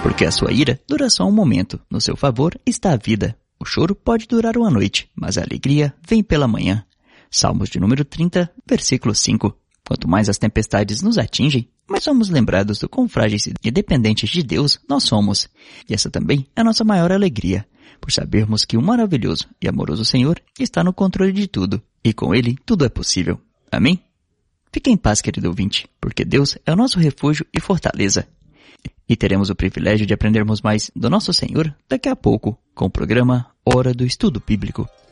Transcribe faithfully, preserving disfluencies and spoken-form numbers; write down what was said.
Porque a sua ira dura só um momento, no seu favor está a vida. O choro pode durar uma noite, mas a alegria vem pela manhã. Salmos de número trinta, versículo cinco. Quanto mais as tempestades nos atingem, mais somos lembrados do quão frágeis e dependentes de Deus nós somos. E essa também é a nossa maior alegria, por sabermos que o maravilhoso e amoroso Senhor está no controle de tudo, e com Ele tudo é possível. Amém? Fique em paz, querido ouvinte, porque Deus é o nosso refúgio e fortaleza. E teremos o privilégio de aprendermos mais do nosso Senhor daqui a pouco, com o programa Hora do Estudo Bíblico.